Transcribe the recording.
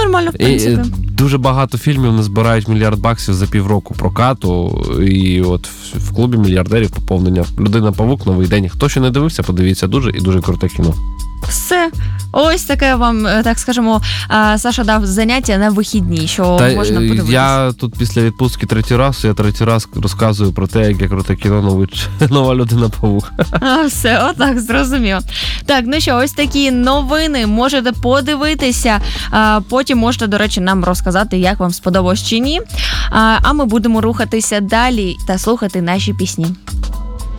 нормально, в принципі. Дуже багато фільмів не збирають $1 мільярд за півроку прокату, і от в клубі мільярдерів поповнення. Людина-павук, новий день. Хто ще не дивився, подивіться, дуже і дуже круте кіно. Все. Ось таке вам, так скажемо, Саша дав заняття на вихідні, що можна подивитися. Я тут після відпустки третій раз розказую про те, яке круте кіно нова людина-павук. Все, отак, зрозуміло. Так, ну що, ось такі новини можете подивитися. Потім можете, до речі, нам розказати, як вам сподобалось чи ні. А ми будемо рухатися далі та слухати наші пісні.